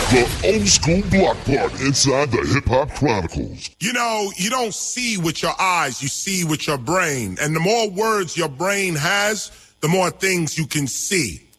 The old school block party inside the Hip Hop Chronicles. You know, you don't see with your eyes, you see with your brain. And the more words your brain has, the more things you can see.